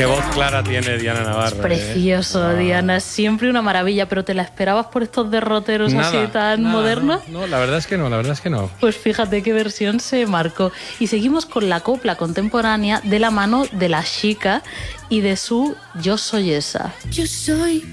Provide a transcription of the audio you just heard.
Qué voz clara tiene Diana Navarro. Precioso, Diana, siempre una maravilla, pero ¿te la esperabas por estos derroteros así tan modernos? No, la verdad es que no. Pues fíjate qué versión se marcó. Y seguimos con la copla contemporánea de la mano de La Chica y de su Yo soy esa. Yo soy